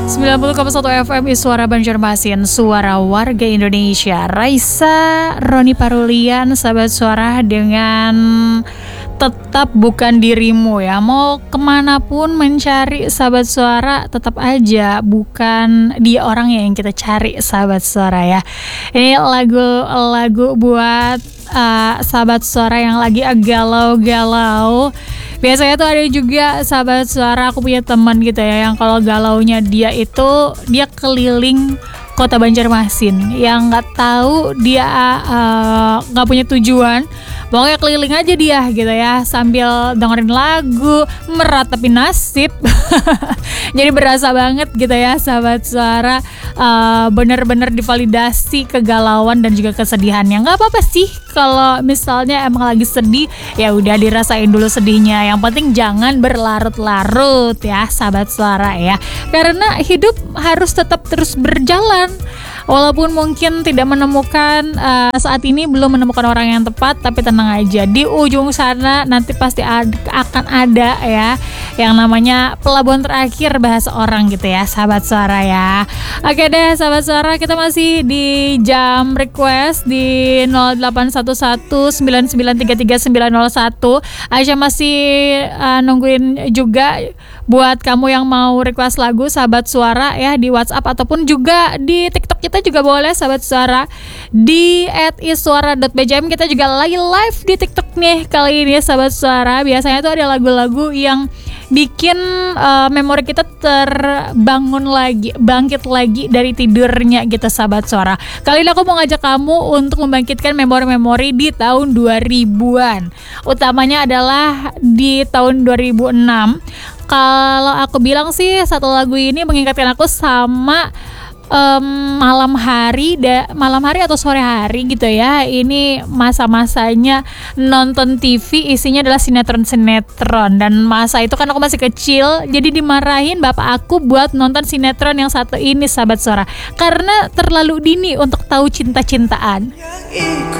90,1 FM Suara Banjarmasin, suara warga Indonesia. Raisa, Roni Parulian, sahabat suara, dengan tetap bukan dirimu ya. Mau kemanapun mencari sahabat suara, tetap aja bukan dia orang yang kita cari, sahabat suara ya. Ini lagu buat sahabat suara yang lagi galau-galau. Biasanya tuh ada juga sahabat suara, aku punya teman gitu ya, yang kalau galaunya dia keliling kota Banjarmasin, yang nggak tahu dia nggak punya tujuan, pokoknya keliling aja dia gitu ya, sambil dengerin lagu, meratapi nasib. Jadi berasa banget gitu ya sahabat suara, bener-bener divalidasi kegalauan dan juga kesedihannya. Nggak apa-apa sih kalau misalnya emang lagi sedih, ya udah dirasain dulu sedihnya. Yang penting jangan berlarut-larut ya sahabat suara ya, karena hidup harus tetap terus berjalan. Walaupun mungkin tidak menemukan saat ini belum menemukan orang yang tepat, tapi tenang aja, di ujung sana nanti pasti akan ada ya yang namanya pelabuhan terakhir bahasa orang gitu ya sahabat suara ya. Oke deh sahabat suara, kita masih di jam request di 081199339901. Aisyah masih nungguin juga buat kamu yang mau request lagu sahabat suara ya, di WhatsApp ataupun juga di TikTok kita juga boleh sahabat suara, di @issuara.bjm. Kita juga lagi live di TikTok nih kali ini sahabat suara. Biasanya tuh ada lagu-lagu yang bikin memori kita bangkit lagi dari tidurnya gitu sahabat suara. Kali ini aku mau ngajak kamu untuk membangkitkan memori-memori di tahun 2000-an. Utamanya adalah di tahun 2006. Kalau aku bilang sih, satu lagu ini mengingatkan aku sama malam hari atau sore hari gitu ya. Ini masa-masanya nonton TV, isinya adalah sinetron, dan masa itu kan aku masih kecil, jadi dimarahin bapak aku buat nonton sinetron yang satu ini sahabat suara, karena terlalu dini untuk tahu cinta-cintaan.